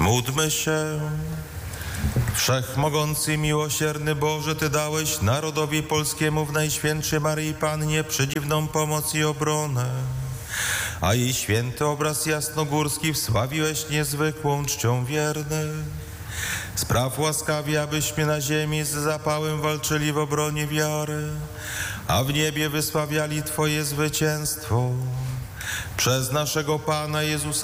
Módlmy się. Wszechmogący, miłosierny Boże, Ty dałeś narodowi polskiemu w Najświętszej Maryi Pannie przedziwną pomoc i obronę, a jej święty obraz jasnogórski wsławiłeś niezwykłą czcią wiernych. Spraw łaskawie, abyśmy na ziemi z zapałem walczyli w obronie wiary, a w niebie wysławiali Twoje zwycięstwo. Przez naszego Pana Jezusa